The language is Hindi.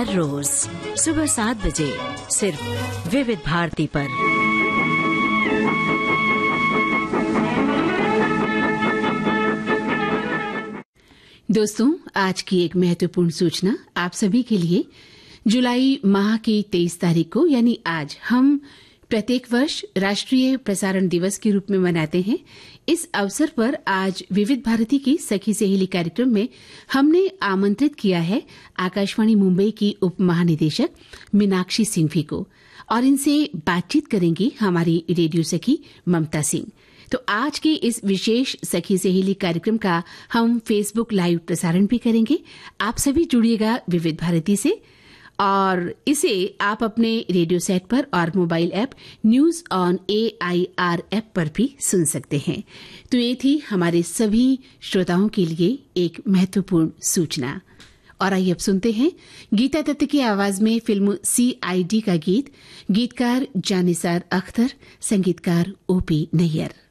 हर रोज सुबह 7 बजे सिर्फ विविध भारती पर। दोस्तों, आज की एक महत्वपूर्ण सूचना आप सभी के लिए। जुलाई माह की 23 तारीख को यानी आज हम प्रत्येक वर्ष राष्ट्रीय प्रसारण दिवस के रूप में मनाते हैं। इस अवसर पर आज विविध भारती की सखी सहेली कार्यक्रम में हमने आमंत्रित किया है आकाशवाणी मुंबई की उप महानिदेशक मीनाक्षी सिंघवी को, और इनसे बातचीत करेंगी हमारी रेडियो सखी ममता सिंह। तो आज के इस विशेष सखी सहेली कार्यक्रम का हम फेसबुक लाइव प्रसारण भी करेंगे। आप सभी जुड़िएगा विविध भारती से, और इसे आप अपने रेडियो सेट पर और mobile app news on AIR app पर भी सुन सकते हैं। तो ये थी हमारे सभी श्रोताओं के लिए एक महत्वपूर्ण सूचना। और आइए अब सुनते हैं गीता दत्त की आवाज में फिल्म CID का गीत। गीतकार जानिसार अख्तर, संगीतकार OP नैयर।